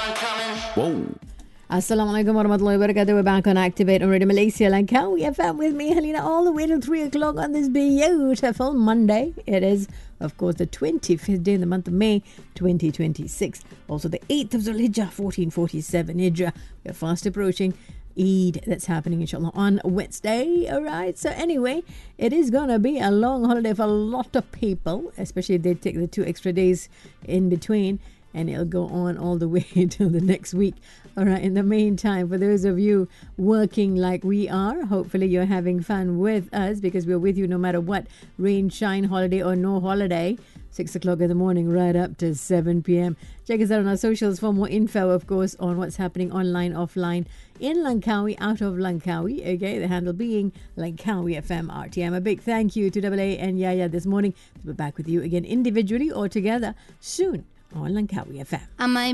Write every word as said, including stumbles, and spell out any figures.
Whoa. Assalamualaikum warahmatullahi wabarakatuh. We're back on Activate on Radio Malaysia Langkawi F M with me, Helena, all the way till three o'clock on this beautiful Monday. It is, of course, the twenty-fifth day in the month of May, twenty twenty-six. Also the eighth of Zulhijjah, fourteen forty-seven Hijrah. We're fast approaching Eid that's happening, inshallah, on Wednesday. All right. So anyway, it is going to be a long holiday for a lot of people, especially if they take the two extra days in between. And it'll go on all the way till the next week. All right. In the meantime, for those of you working like we are, hopefully you're having fun with us because we're with you no matter what. Rain, shine, holiday or no holiday. Six o'clock in the morning right up to seven p.m. Check us out on our socials for more info, of course, on what's happening online, offline, in Langkawi, out of Langkawi. Okay, the handle being Langkawi F M R T M. A big thank you to Double A and Yaya this morning. We'll be back with you again individually or together soon on Langkawi F M. Am I